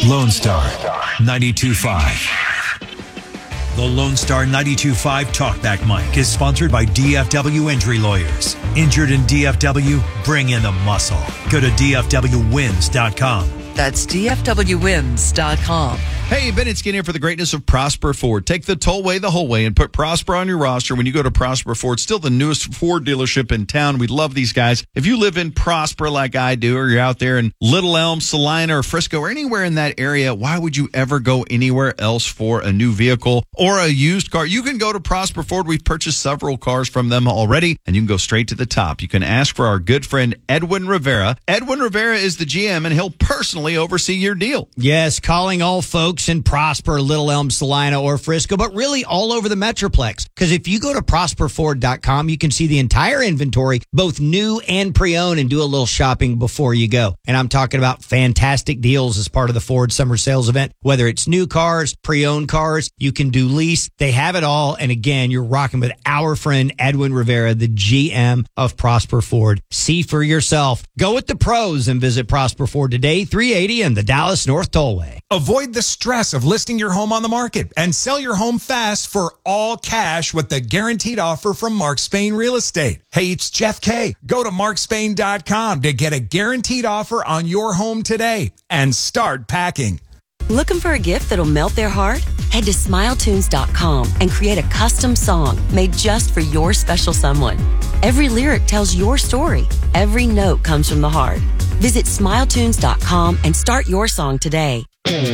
Lone Star 92.5. The Lone Star 92.5 Talkback Mic is sponsored by DFW Injury Lawyers. Injured in DFW? Bring in the muscle. Go to DFWWins.com. That's DFWWins.com. Hey, Bennett Skin here for the greatness of Prosper Ford. Take the tollway the whole way and put Prosper on your roster when you go to Prosper Ford. Still the newest Ford dealership in town. We love these guys. If you live in Prosper like I do, or you're out there in Little Elm, Salina, or Frisco, or anywhere in that area, why would you ever go anywhere else for a new vehicle or a used car? You can go to Prosper Ford. We've purchased several cars from them already, and you can go straight to the top. You can ask for our good friend Edwin Rivera. Edwin Rivera is the GM, and he'll personally oversee your deal. Yes, calling all folks in Prosper, Little Elm, Salina, or Frisco, but really all over the Metroplex. Because if you go to prosperford.com, you can see the entire inventory, both new and pre-owned, and do a little shopping before you go. And I'm talking about fantastic deals as part of the Ford Summer Sales event. Whether it's new cars, pre-owned cars, you can do lease. They have it all. And again, you're rocking with our friend Edwin Rivera, the GM of Prosper Ford. See for yourself. Go with the pros and visit Prosper Ford today, 380 and the Dallas North Tollway. Avoid the stress of listing your home on the market and sell your home fast for all cash with the guaranteed offer from Mark Spain Real Estate. Hey, it's Jeff Kay. Go to markspain.com to get a guaranteed offer on your home today and start packing. Looking for a gift that'll melt their heart? Head to smiletunes.com and create a custom song made just for your special someone. Every lyric tells your story. Every note comes from the heart. Visit smiletunes.com and start your song today.